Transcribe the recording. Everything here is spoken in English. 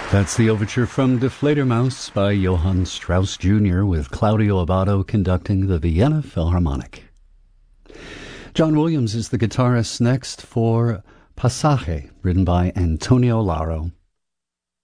That's the overture from Die Fledermaus by Johann Strauss Jr. with Claudio Abbado conducting the Vienna Philharmonic. John Williams is the guitarist next for Passage, written by Antonio Lauro.